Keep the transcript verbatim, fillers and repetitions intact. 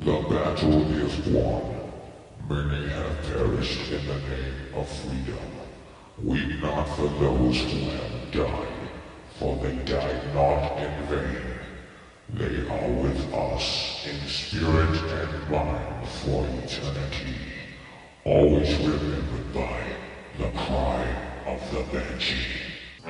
The battle is won. Many have perished in the name of freedom. Weep not for those who have died, for they died not in vain. They are with us in spirit and mind for eternity, always remembered by the cry of the Banshee.